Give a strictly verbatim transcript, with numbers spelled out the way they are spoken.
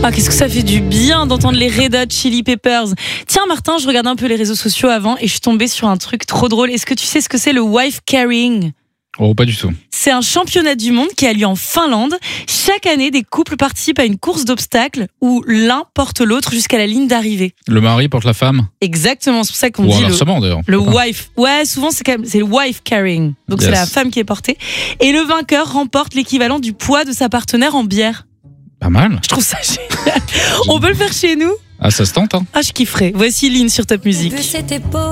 Ah, qu'est-ce que ça fait du bien d'entendre les Red Hot Chili Peppers. Tiens Martin, je regardais un peu les réseaux sociaux avant et je suis tombée sur un truc trop drôle. Est-ce que tu sais ce que c'est le wife carrying ? Oh, pas du tout. C'est un championnat du monde qui a lieu en Finlande. Chaque année, des couples participent à une course d'obstacles où l'un porte l'autre jusqu'à la ligne d'arrivée. Le mari porte la femme. Exactement, c'est pour ça qu'on Ou dit inversement le, d'ailleurs. le wife. Ouais, souvent c'est, quand même, c'est le wife carrying. Donc Yes. c'est la femme qui est portée. Et le vainqueur remporte l'équivalent du poids de sa partenaire en bière. Pas mal. Je trouve ça génial. On peut le faire chez nous ? Ah, ça se tente, hein. Ah, je kifferais. Voici Lynn sur Top Music. De cette époque.